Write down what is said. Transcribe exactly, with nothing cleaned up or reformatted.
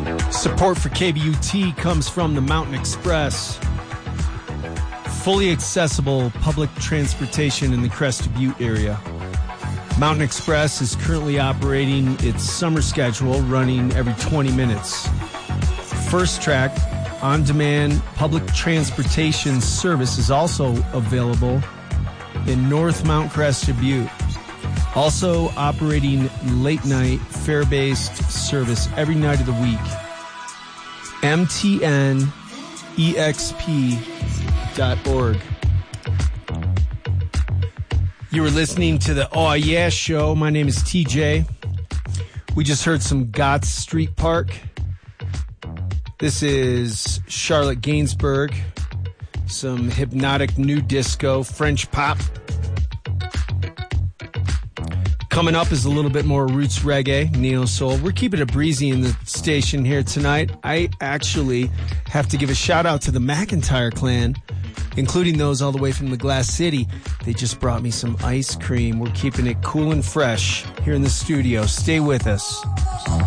Support for K B U T comes from the Mountain Express. Fully accessible public transportation in the Crested Butte area. Mountain Express is currently operating its summer schedule, running every twenty minutes. First Track on-demand public transportation service is also available in North Mount Crested Butte. Also operating late-night fare-based service every night of the week. M T N E X P dot org. You were listening to the Oh Yeah Show. My name is T J. We just heard some Gotts Street Park. This is Charlotte Gainsbourg. Some hypnotic new disco, French pop. Coming up is a little bit more roots reggae, neo-soul. We're keeping it breezy in the station here tonight. I actually have to give a shout-out to the McIntyre clan, including those all the way from the Glass City. They just brought me some ice cream. We're keeping it cool and fresh here in the studio. Stay with us.